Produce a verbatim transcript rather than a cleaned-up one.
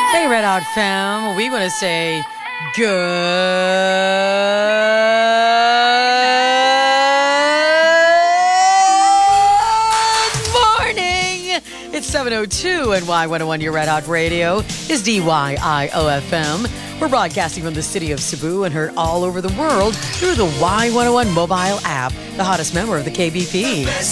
Hey, Red Hot fam. We want to say good morning. It's seven oh two and Y one oh one, your Red Hot Radio is D Y I O F M. We're broadcasting from the city of Cebu and heard all over the world through the Y one oh one mobile app, the hottest member of the K B P.